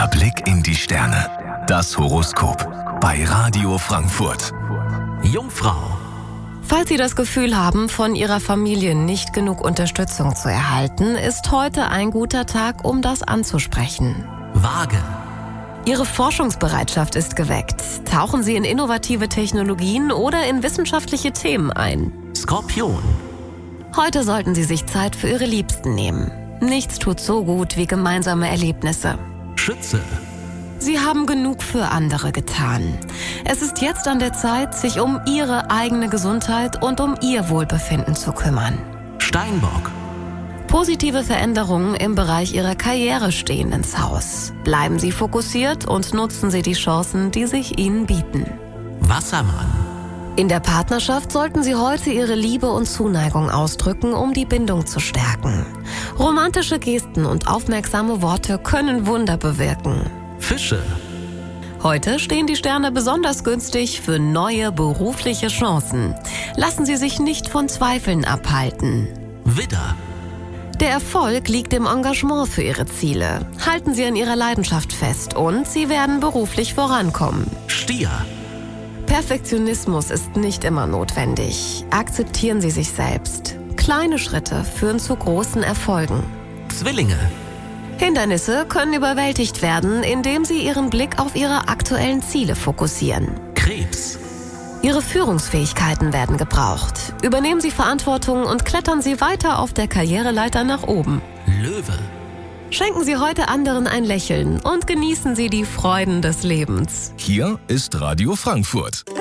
Blick in die Sterne. Das Horoskop bei Radio Frankfurt. Jungfrau. Falls Sie das Gefühl haben, von Ihrer Familie nicht genug Unterstützung zu erhalten, ist heute ein guter Tag, um das anzusprechen. Waage. Ihre Forschungsbereitschaft ist geweckt. Tauchen Sie in innovative Technologien oder in wissenschaftliche Themen ein. Skorpion. Heute sollten Sie sich Zeit für Ihre Liebsten nehmen. Nichts tut so gut wie gemeinsame Erlebnisse. Schütze. Sie haben genug für andere getan. Es ist jetzt an der Zeit, sich um Ihre eigene Gesundheit und um Ihr Wohlbefinden zu kümmern. Steinbock. Positive Veränderungen im Bereich Ihrer Karriere stehen ins Haus. Bleiben Sie fokussiert und nutzen Sie die Chancen, die sich Ihnen bieten. Wassermann. In der Partnerschaft sollten Sie heute Ihre Liebe und Zuneigung ausdrücken, um die Bindung zu stärken. Romantische Gesten und aufmerksame Worte können Wunder bewirken. Fische. Heute stehen die Sterne besonders günstig für neue berufliche Chancen. Lassen Sie sich nicht von Zweifeln abhalten. Widder. Der Erfolg liegt im Engagement für Ihre Ziele. Halten Sie an Ihrer Leidenschaft fest und Sie werden beruflich vorankommen. Stier. Perfektionismus ist nicht immer notwendig. Akzeptieren Sie sich selbst. Kleine Schritte führen zu großen Erfolgen. Zwillinge. Hindernisse können überwältigt werden, indem Sie Ihren Blick auf Ihre aktuellen Ziele fokussieren. Krebs. Ihre Führungsfähigkeiten werden gebraucht. Übernehmen Sie Verantwortung und klettern Sie weiter auf der Karriereleiter nach oben. Löwe. Schenken Sie heute anderen ein Lächeln und genießen Sie die Freuden des Lebens. Hier ist Radio Frankfurt.